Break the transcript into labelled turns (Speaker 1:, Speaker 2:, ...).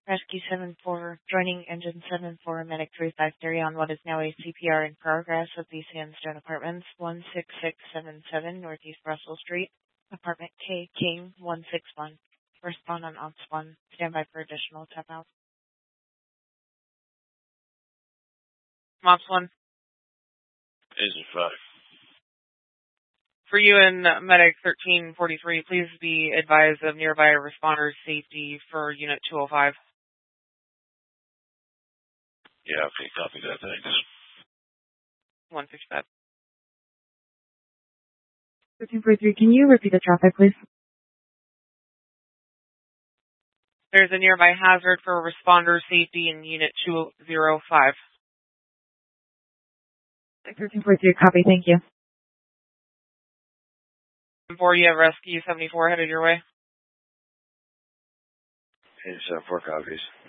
Speaker 1: Rescue 7-4, joining Engine 7-4, Medic 353 on what is now a CPR in progress of the Sandstone Apartments, 16677 Northeast Russell Street, Apartment K, King 161. Respond on Ops 1. Stand by for additional tap out. Ops 1.
Speaker 2: Agent 5.
Speaker 3: For you and Medic 1343, please be advised of nearby responders' safety for Unit 205.
Speaker 2: Yeah, okay, copy that, thanks.
Speaker 3: 165.
Speaker 4: 1343, can you repeat the traffic, please?
Speaker 3: There's a nearby hazard for responder safety in Unit 205.
Speaker 4: 1343, copy, thank you.
Speaker 3: Before you have Rescue 74 headed your way.
Speaker 2: Agent 74 copies.